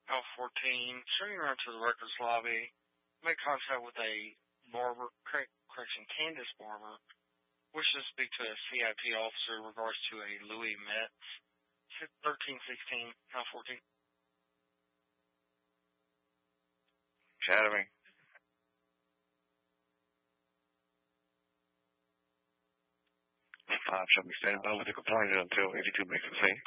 L14, turning around to the records lobby, make contact with a barber, correction, Candace Barber, wishes to speak to a CIP officer in regards to a Louis Metz, 1316, L14. Shadowing. Shall be standing by with the complainant until 82 makes a scene.